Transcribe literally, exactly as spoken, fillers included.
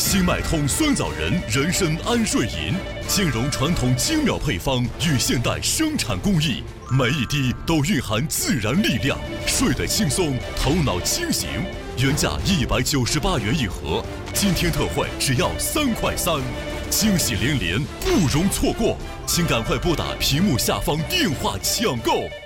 新脉通酸枣仁人参安睡饮，兼容传统精妙配方与现代生产工艺，每一滴都蕴含自然力量，睡得轻松，头脑清醒。原价一百九十八元一盒，今天特惠只要三块三，惊喜连连，不容错过，请赶快拨打屏幕下方电话抢购。